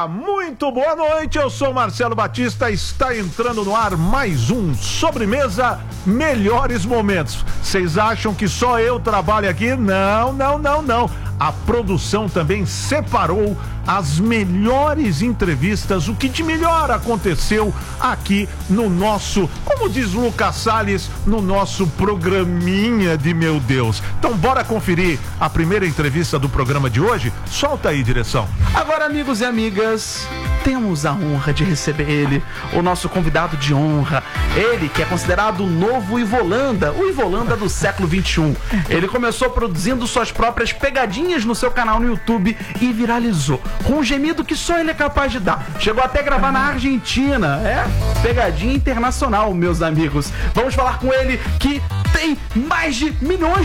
Muito boa noite, eu sou Marcelo Batista, está entrando no ar mais um Sobremesa Melhores Momentos. Vocês acham que só eu trabalho aqui? Não. A produção também separou as melhores entrevistas, o que de melhor aconteceu aqui no nosso, como diz Lucas Salles, no nosso programinha de meu Deus. Então bora conferir a primeira entrevista do programa de hoje? Solta aí, direção. Agora, amigos e amigas, temos a honra de receber ele, o nosso convidado de honra. Ele que é considerado o novo Ivolanda, o Ivolanda do século XXI. Ele começou produzindo suas próprias pegadinhas no seu canal no YouTube e viralizou, com um gemido que só ele é capaz de dar. Chegou até a gravar na Argentina. Pegadinha internacional, meus amigos. Vamos falar com ele que tem mais de milhões